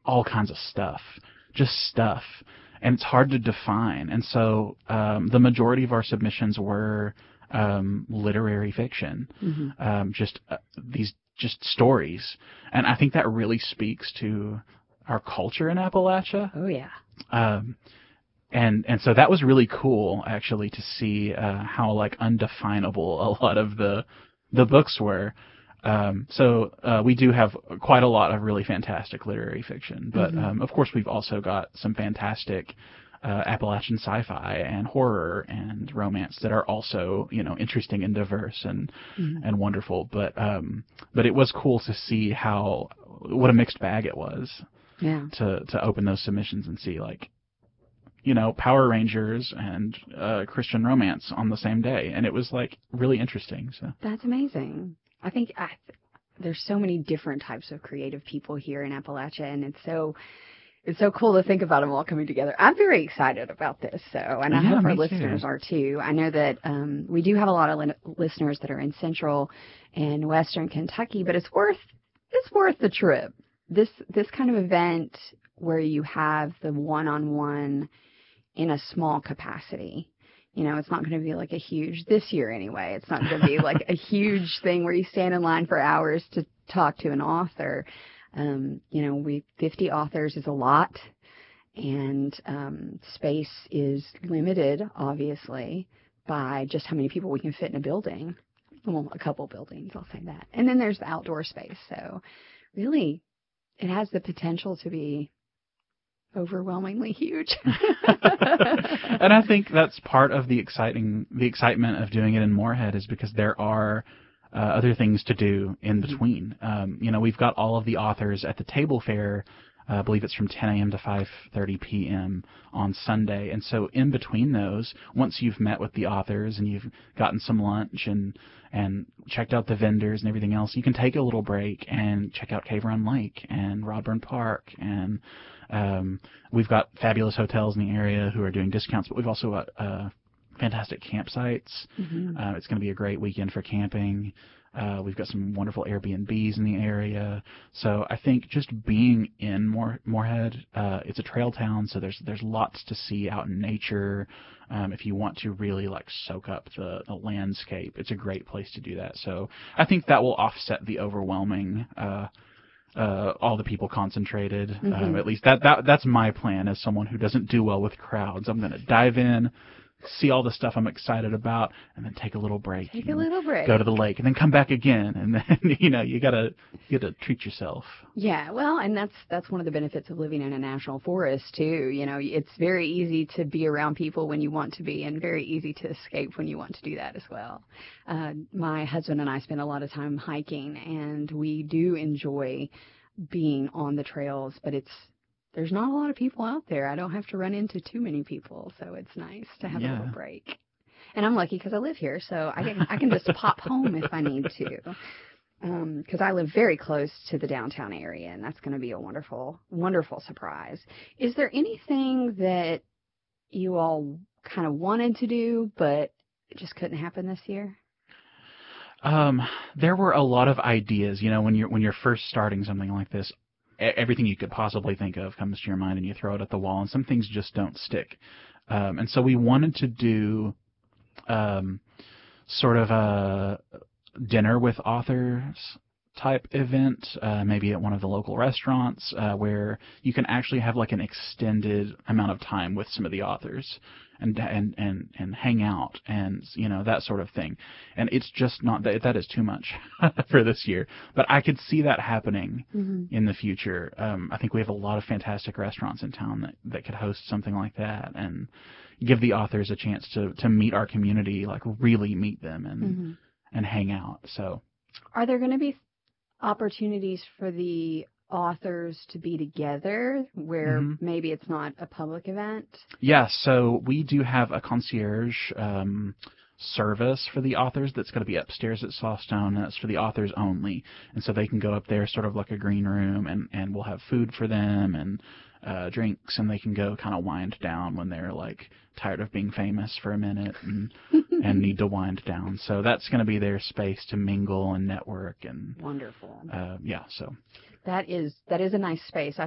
all kinds of stuff, just stuff, and it's hard to define. And so the majority of our submissions were literary fiction, these just stories, and I think that really speaks to our culture in Appalachia. Oh yeah. And so that was really cool, actually, to see how like undefinable a lot of the books were. So we do have quite a lot of really fantastic literary fiction, but of course we've also got some fantastic Appalachian sci-fi and horror and romance that are also, you know, interesting and diverse and wonderful. But it was cool to see what a mixed bag it was. Yeah. To open those submissions and see, like, you know, Power Rangers and Christian romance on the same day, and it was like really interesting. So that's amazing. I think there's so many different types of creative people here in Appalachia, and it's so cool to think about them all coming together. I'm very excited about this, and I hope our listeners are too. I know that we do have a lot of listeners that are in Central and Western Kentucky, but it's worth the trip. This kind of event where you have the one-on-one in a small capacity. You know, it's not going to be like this year anyway, it's not going to be like a huge thing where you stand in line for hours to talk to an author. You know, 50 authors is a lot, and space is limited, obviously, by just how many people we can fit in a building. Well, a couple buildings, I'll say that. And then there's the outdoor space. So really, it has the potential to be overwhelmingly huge. And I think that's part of the excitement of doing it in Moorhead, is because there are other things to do in between. You know, we've got all of the authors at the table fair. I believe it's from 10 a.m. to 5:30 p.m. on Sunday. And so in between those, once you've met with the authors and you've gotten some lunch and checked out the vendors and everything else, you can take a little break and check out Cave Run Lake and Rodburn Park. And we've got fabulous hotels in the area who are doing discounts, but we've also got fantastic campsites. It's going to be a great weekend for camping. We've got some wonderful Airbnbs in the area. So I think just being in Moorhead, it's a trail town, so there's lots to see out in nature. If you want to really like soak up the landscape, it's a great place to do that. So I think that will offset the overwhelming all the people concentrated. At least that's my plan as someone who doesn't do well with crowds. I'm going to dive in, see all the stuff I'm excited about, and then take a little break. Go to the lake, and then come back again, and then you gotta treat yourself. Yeah, well, and that's one of the benefits of living in a national forest too. You know, it's very easy to be around people when you want to be, and very easy to escape when you want to do that as well. My husband and I spend a lot of time hiking, and we do enjoy being on the trails, but there's not a lot of people out there. I don't have to run into too many people, so it's nice to have a little break. And I'm lucky because I live here, so I can just pop home if I need to. Because I live very close to the downtown area, and that's going to be a wonderful, wonderful surprise. Is there anything that you all kind of wanted to do, but it just couldn't happen this year? There were a lot of ideas. You know, when you're first starting something like this, everything you could possibly think of comes to your mind, and you throw it at the wall, and some things just don't stick. And so we wanted to do sort of a dinner with authors type event, maybe at one of the local restaurants, where you can actually have like an extended amount of time with some of the authors and hang out and that sort of thing. And it's just not that is too much for this year, but I could see that happening in the future. I think we have a lot of fantastic restaurants in town that could host something like that and give the authors a chance to meet our community, like really meet them and hang out. So are there going to be opportunities for the authors to be together where maybe it's not a public event? Yeah, so we do have a concierge service for the authors that's going to be upstairs at Softstone, and that's for the authors only. And so they can go up there sort of like a green room, and we'll have food for them and drinks, and they can go kind of wind down when they're like tired of being famous for a minute and need to wind down. So that's going to be their space to mingle and network and wonderful. So that is a nice space.